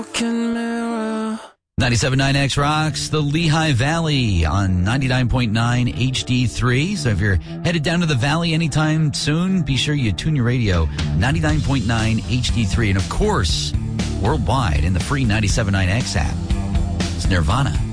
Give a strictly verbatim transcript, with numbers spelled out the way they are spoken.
ninety-seven point nine X rocks the Lehigh Valley on ninety-nine point nine H D three. So if you're headed down to the valley anytime soon, be sure you tune your radio ninety-nine point nine H D three. And of course, worldwide in the free ninety-seven point nine X app. It's Nirvana.